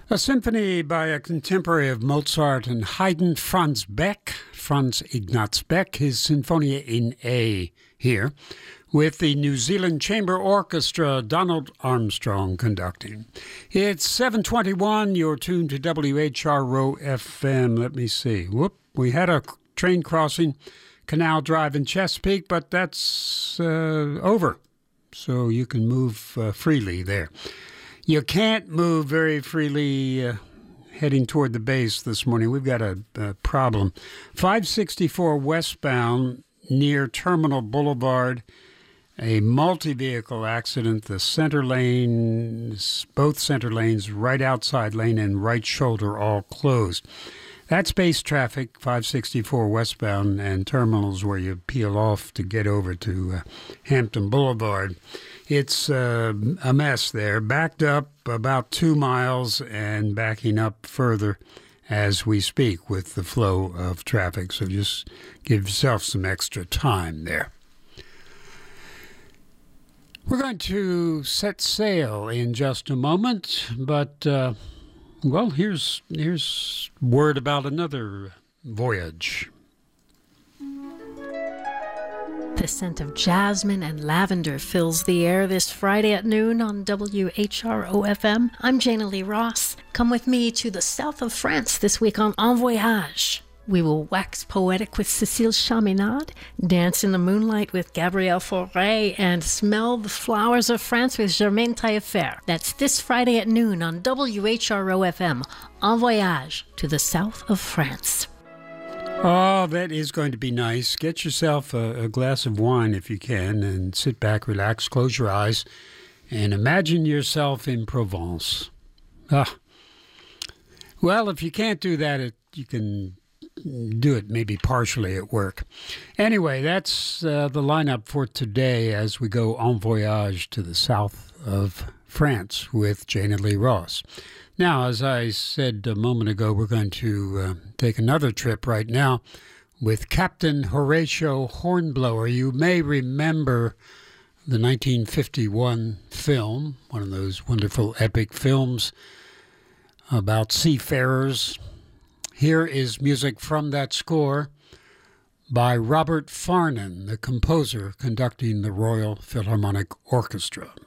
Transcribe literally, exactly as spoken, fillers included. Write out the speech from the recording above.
A symphony by a contemporary of Mozart and Haydn, Franz Beck, Franz Ignaz Beck, his Sinfonia in A here, with the New Zealand Chamber Orchestra, Donald Armstrong conducting. It's seven twenty-one, you're tuned to W H R O F M. Let me see. Whoop, we had a train crossing Canal Drive in Chesapeake, but that's uh, over, so you can move uh, freely there. You can't move very freely uh, heading toward the base this morning. We've got a, a problem. five sixty-four westbound near Terminal Boulevard, a multi-vehicle accident. The center lanes, both center lanes, right outside lane and right shoulder all closed. That's base traffic, five sixty-four westbound, and terminals where you peel off to get over to uh, Hampton Boulevard. It's uh, a mess there, backed up about two miles and backing up further as we speak with the flow of traffic. So just give yourself some extra time there. We're going to set sail in just a moment, but, uh, well, here's, here's word about another voyage. The scent of jasmine and lavender fills the air this Friday at noon on W H R O F M. I'm Jana Lee Ross. Come with me to the south of France this week on En Voyage. We will wax poetic with Cécile Chaminade, dance in the moonlight with Gabrielle Fauré, and smell the flowers of France with Germaine Taillefer. That's this Friday at noon on W H R O F M. En Voyage to the south of France. Oh, that is going to be nice. Get yourself a, a glass of wine if you can and sit back, relax, close your eyes, and imagine yourself in Provence. Ah. Well, if you can't do that, it, you can do it maybe partially at work. Anyway, that's uh, the lineup for today as we go en voyage to the south of France with Jana Lee Ross. Now, as I said a moment ago, we're going to uh, take another trip right now with Captain Horatio Hornblower. You may remember the nineteen fifty-one film, one of those wonderful epic films about seafarers. Here is music from that score by Robert Farnon, the composer conducting the Royal Philharmonic Orchestra.